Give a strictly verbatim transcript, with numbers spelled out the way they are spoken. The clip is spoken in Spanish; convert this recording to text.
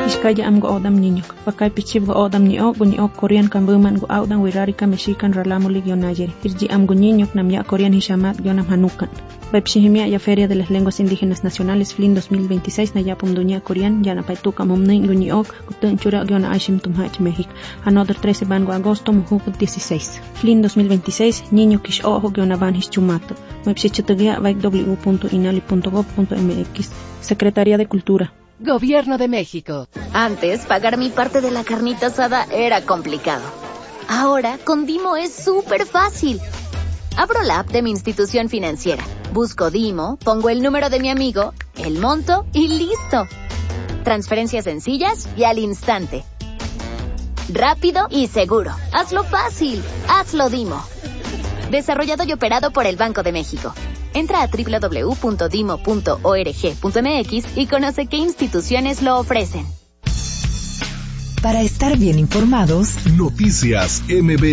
Iskaya am go odam niño. Pakay pichib go odam ni ok ni ok Korean kambuman go audan wirarika mexican ralamuli gionayeri. Irji am go niño nam ya Korean hishamat gionam hanukan. Baipshihimia ya Feria de las Lenguas Indígenas Nacionales F L I N dos mil veintiséis na yapum dunia Korean ya na paituka momnin go ni ok gutun chura giona aishim tumhach México. Another trece ban go agosto mujuk dieciséis. F L I N dos mil veintiséis niño kish ojo giona van hischumato. Baipshichutagia vaik w punto inali punto gov punto m x. Secretaría de Cultura. Gobierno de México. Antes, pagar mi parte de la carnita asada era complicado. Ahora, con Dimo es súper fácil. Abro la app de mi institución financiera, busco Dimo, pongo el número de mi amigo, el monto y listo. Transferencias sencillas y al instante. Rápido y seguro. Hazlo fácil. Hazlo Dimo. Desarrollado y operado por el Banco de México. Entra a w w w punto dimo punto org punto m x y conoce qué instituciones lo ofrecen. Para estar bien informados, Noticias M B